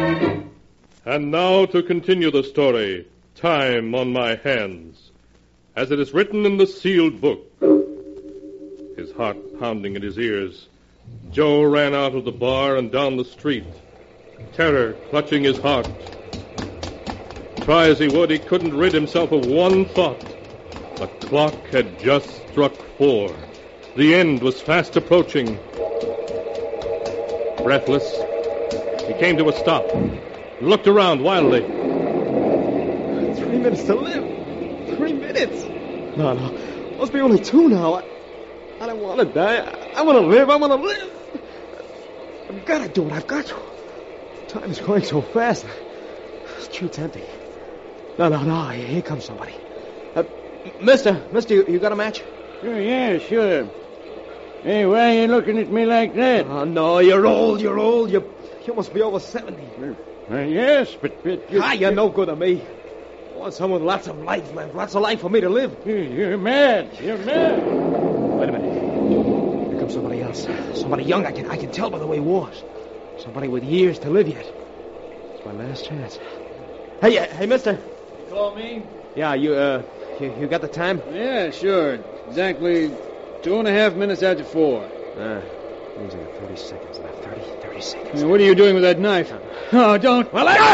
And now to continue the story, Time on My Hands, as it is written in the sealed book. His heart pounding in his ears, Joe ran out of the bar and down the street, terror clutching his heart. Try as he would, he couldn't rid himself of one thought. The clock had just struck 4. The end was fast approaching. Breathless, he came to a stop, looked around wildly. 3 minutes to live. 3 minutes. No. Must be only 2 now. I don't want to die. I want to live. I've got to do it. I've got to. Time is going so fast. The street's empty. No. Here comes somebody. Mister, you got a match? Sure. Hey, why are you looking at me like that? Oh, no, you're old. You must be over 70. Yes, but you're no good to me. I want someone with lots of life, man. Lots of life for me to live. You're mad. Wait a minute. Here comes somebody else. Somebody young. I can tell by the way he walks. Somebody with years to live yet. It's my last chance. Hey, mister. You call me? Yeah, you got the time? Yeah, sure. Exactly 2.5 minutes after 4. Means I got 30 seconds left. 30 seconds. What are you doing with that knife? Oh, don't. Well,